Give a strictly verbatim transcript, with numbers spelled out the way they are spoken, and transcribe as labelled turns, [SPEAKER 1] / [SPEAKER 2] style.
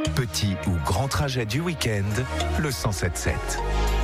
[SPEAKER 1] Petit ou grand trajet du week-end, le cent sept sept.